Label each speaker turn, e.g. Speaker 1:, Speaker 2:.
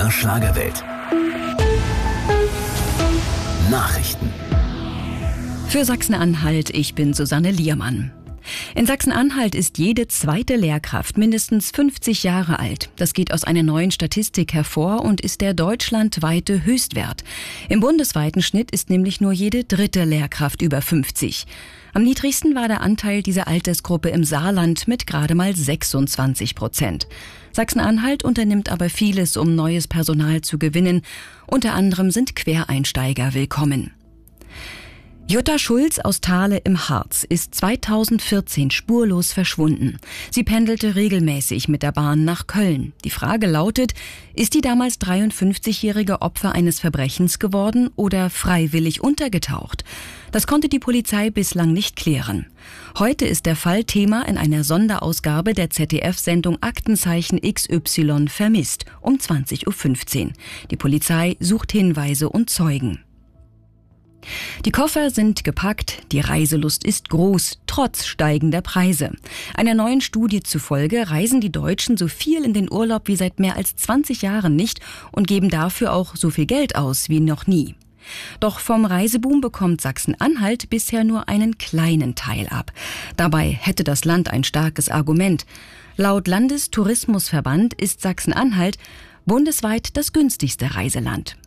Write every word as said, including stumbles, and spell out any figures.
Speaker 1: der Schlagerwelt. Nachrichten.
Speaker 2: Für Sachsen-Anhalt, ich bin Susanne Liermann. In Sachsen-Anhalt ist jede zweite Lehrkraft mindestens fünfzig Jahre alt. Das geht aus einer neuen Statistik hervor und ist der deutschlandweite Höchstwert. Im bundesweiten Schnitt ist nämlich nur jede dritte Lehrkraft über fünfzig. Am niedrigsten war der Anteil dieser Altersgruppe im Saarland mit gerade mal sechsundzwanzig Prozent. Sachsen-Anhalt unternimmt aber vieles, um neues Personal zu gewinnen. Unter anderem sind Quereinsteiger willkommen. Jutta Schulz aus Thale im Harz ist zweitausendvierzehn spurlos verschwunden. Sie pendelte regelmäßig mit der Bahn nach Köln. Die Frage lautet, ist die damals dreiundfünfzigjährige Opfer eines Verbrechens geworden oder freiwillig untergetaucht? Das konnte die Polizei bislang nicht klären. Heute ist der Fall Thema in einer Sonderausgabe der Z D F-Sendung Aktenzeichen X Y vermisst um zwanzig Uhr fünfzehn. Die Polizei sucht Hinweise und Zeugen. Die Koffer sind gepackt, die Reiselust ist groß, trotz steigender Preise. Einer neuen Studie zufolge reisen die Deutschen so viel in den Urlaub wie seit mehr als zwanzig Jahren nicht und geben dafür auch so viel Geld aus wie noch nie. Doch vom Reiseboom bekommt Sachsen-Anhalt bisher nur einen kleinen Teil ab. Dabei hätte das Land ein starkes Argument. Laut Landestourismusverband ist Sachsen-Anhalt bundesweit das günstigste Reiseland.